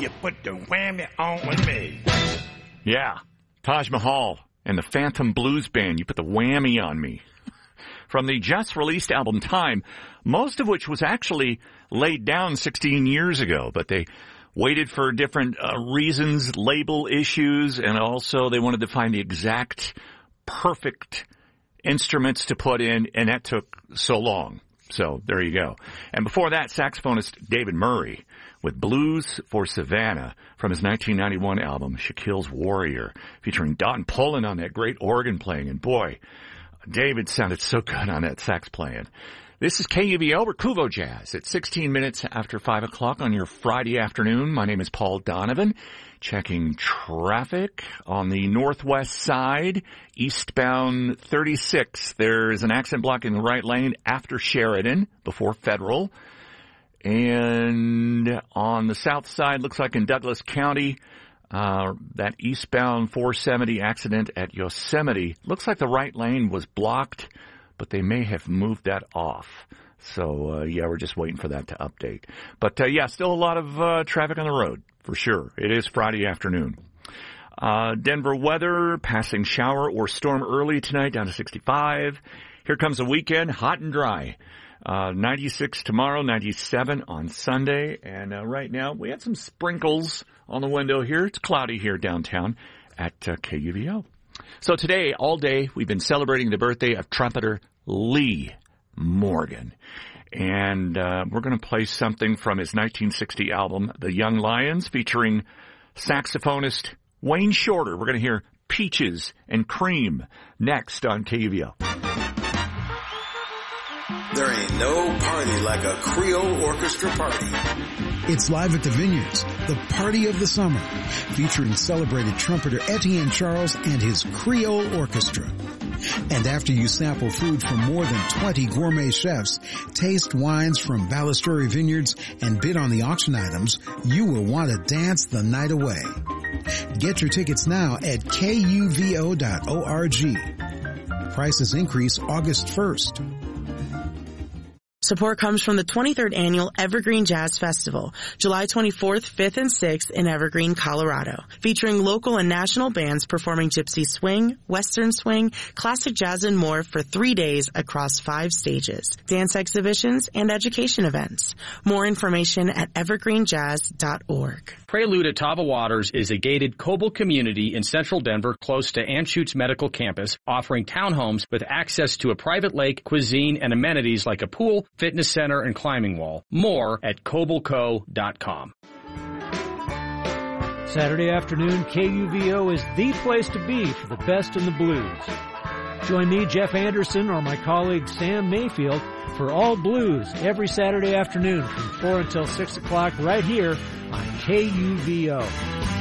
you put the whammy on with me. Yeah, Taj Mahal and the Phantom Blues Band, you put the whammy on me. From the just-released album Time, most of which was actually laid down 16 years ago, but they waited for different reasons, label issues, and also they wanted to find the exact perfect instruments to put in, and that took so long. So there you go. And before that, saxophonist David Murray with Blues for Savannah from his 1991 album Shaquille's Warrior, featuring Don Pullen on that great organ playing. And boy, David sounded so good on that sax playing. This is KUVO or Kuvo Jazz at 16 minutes after 5 o'clock on your Friday afternoon. My name is Paul Donovan. Checking traffic on the northwest side, eastbound 36. There's an accident blocking the right lane after Sheridan, before Federal. And on the south side, looks like in Douglas County, that eastbound 470 accident at Yosemite. Looks like the right lane was blocked, but they may have moved that off. So, yeah, we're just waiting for that to update. But, yeah, still a lot of traffic on the road, for sure. It is Friday afternoon. Denver weather, passing shower or storm early tonight, down to 65. Here comes the weekend, hot and dry. 96 tomorrow, 97 on Sunday. And right now, we had some sprinkles on the window here. It's cloudy here downtown at KUVO. So today, all day, we've been celebrating the birthday of trumpeter Lee Morgan. And we're going to play something from his 1960 album, The Young Lions, featuring saxophonist Wayne Shorter. We're going to hear Peaches and Cream next on KUVO. There ain't no party like a Creole orchestra party. It's live at the Vineyards, the party of the summer, featuring celebrated trumpeter Etienne Charles and his Creole Orchestra. And after you sample food from more than 20 gourmet chefs, taste wines from Balistreri Vineyards, and bid on the auction items, you will want to dance the night away. Get your tickets now at kuvo.org. Prices increase August 1st. Support comes from the 23rd Annual Evergreen Jazz Festival, July 24th, 5th, and 6th in Evergreen, Colorado, featuring local and national bands performing gypsy swing, western swing, classic jazz, and more for 3 days across 5 stages, dance exhibitions, and education events. More information at evergreenjazz.org. Prelude at Tava Waters is a gated Coble community in central Denver close to Anschutz Medical Campus, offering townhomes with access to a private lake, cuisine, and amenities like a pool, fitness center, and climbing wall. More at cobleco.com. Saturday afternoon, KUVO is the place to be for the best in the blues. Join me, Jeff Anderson, or my colleague Sam Mayfield for All Blues every Saturday afternoon from 4 until 6 o'clock right here on KUVO.